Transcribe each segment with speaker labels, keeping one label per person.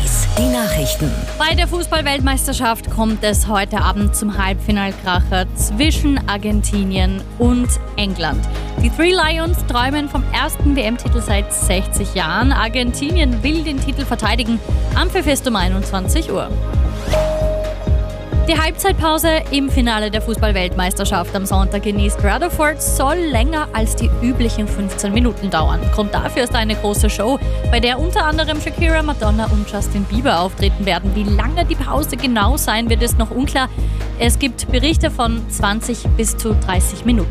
Speaker 1: 80s, die Nachrichten.
Speaker 2: Bei der Fußball-Weltmeisterschaft kommt es heute Abend zum Halbfinalkracher zwischen Argentinien und England. Die Three Lions träumen vom ersten WM-Titel seit 60 Jahren. Argentinien will den Titel verteidigen. Anpfiff ist um 21 Uhr. Die Halbzeitpause im Finale der Fußball-Weltmeisterschaft am Sonntag in East Rutherford soll länger als die üblichen 15 Minuten dauern. Grund dafür ist eine große Show, bei der unter anderem Shakira, Madonna und Justin Bieber auftreten werden. Wie lange die Pause genau sein wird, ist noch unklar. Es gibt Berichte von 20 bis zu 30 Minuten.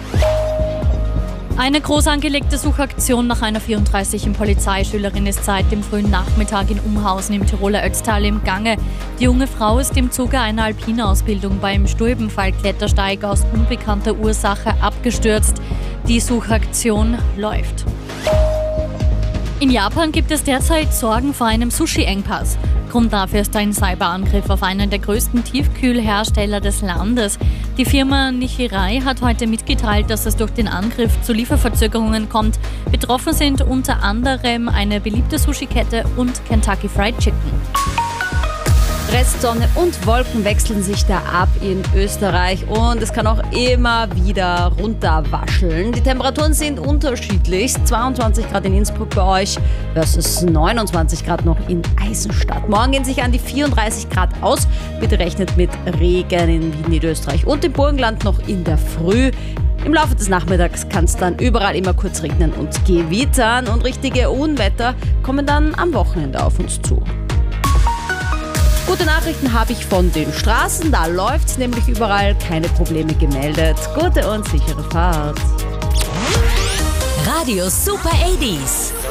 Speaker 2: Eine groß angelegte Suchaktion nach einer 34-jährigen Polizeischülerin ist seit dem frühen Nachmittag in Umhausen im Tiroler Ötztal im Gange. Die junge Frau ist im Zuge einer Alpinausbildung beim Stulbenfall-Klettersteig aus unbekannter Ursache abgestürzt. Die Suchaktion läuft. In Japan gibt es derzeit Sorgen vor einem Sushi-Engpass. Grund dafür ist ein Cyberangriff auf einen der größten Tiefkühlhersteller des Landes. Die Firma Nichirai hat heute mitgeteilt, dass es durch den Angriff zu Lieferverzögerungen kommt. Betroffen sind unter anderem eine beliebte Sushi-Kette und Kentucky Fried Chicken.
Speaker 3: Restsonne und Wolken wechseln sich da ab in Österreich und es kann auch immer wieder runterwascheln. Die Temperaturen sind unterschiedlich. 22 Grad in Innsbruck bei euch versus 29 Grad noch in Eisenstadt. Morgen gehen sich an die 34 Grad aus. Bitte rechnet mit Regen in Wien, Niederösterreich und im Burgenland noch in der Früh. Im Laufe des Nachmittags kann es dann überall immer kurz regnen und gewittern und richtige Unwetter kommen dann am Wochenende auf uns zu. Gute Nachrichten habe ich von den Straßen, da läuft's nämlich überall, keine Probleme gemeldet. Gute und sichere Fahrt.
Speaker 1: Radio Super 80s.